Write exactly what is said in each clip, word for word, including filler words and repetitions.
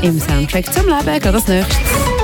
Im Soundtrack zum Leben geht das nächstes.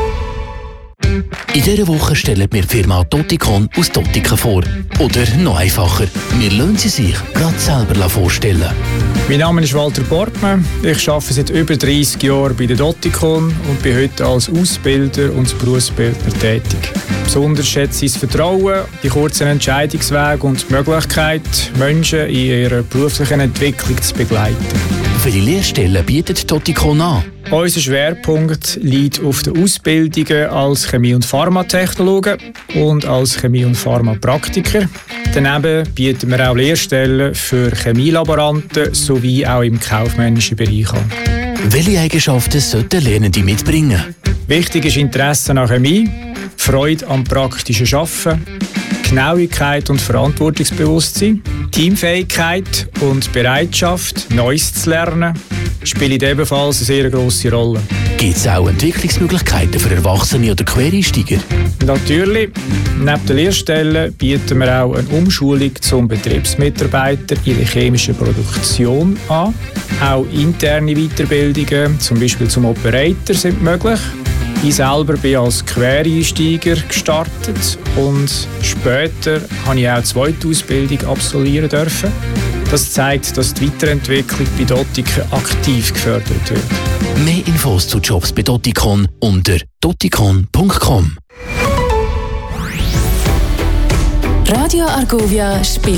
In dieser Woche stellen wir die Firma Totikon aus Totiken vor. Oder noch einfacher, wir lassen sie sich gerade selber vorstellen. Mein Name ist Walter Borgmann. Ich arbeite seit über dreissig Jahren bei der Totikon und bin heute als Ausbilder und Berufsbildner tätig. Besonders schätze ich das Vertrauen, die kurzen Entscheidungswege und die Möglichkeit, Menschen in ihrer beruflichen Entwicklung zu begleiten. Welche Lehrstellen bietet Totikon an? Unser Schwerpunkt liegt auf den Ausbildungen als Chemie- und Pharmatechnologen und als Chemie- und Pharmapraktiker. Daneben bieten wir auch Lehrstellen für Chemielaboranten sowie auch im kaufmännischen Bereich an. Welche Eigenschaften sollten Lernende mitbringen? Wichtig ist Interesse an Chemie, Freude am praktischen Arbeiten, Genauigkeit und Verantwortungsbewusstsein, Teamfähigkeit und Bereitschaft, Neues zu lernen, spielt ebenfalls eine sehr grosse Rolle. Gibt es auch Entwicklungsmöglichkeiten für Erwachsene oder Quereinsteiger? Natürlich. Neben den Lehrstellen bieten wir auch eine Umschulung zum Betriebsmitarbeiter in der chemischen Produktion an. Auch interne Weiterbildungen, zum Beispiel zum Operator, sind möglich. Ich selber bin als Quereinsteiger gestartet und später habe ich auch eine zweite Ausbildung absolvieren dürfen. Das zeigt, dass die Weiterentwicklung bei Totikon aktiv gefördert wird. Mehr Infos zu Jobs bei Totikon unter totikon punkt com. Radio Argovia spielt